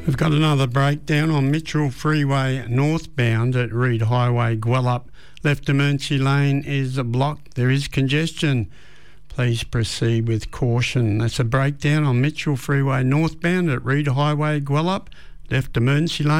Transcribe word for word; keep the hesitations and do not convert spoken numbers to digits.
We've got another breakdown on Mitchell Freeway northbound at Reed Highway, Gwelup. Left emergency lane is blocked. There is congestion. Please proceed with caution. That's a breakdown on Mitchell Freeway northbound at Reed Highway, Gwelup. Left emergency lane.